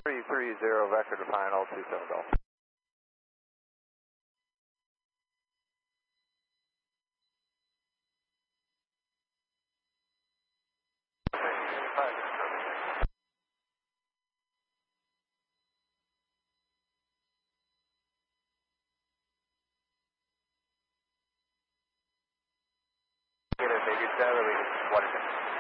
330 vector to final 27 Golf. Get it, make it 7, we can 20 minutes.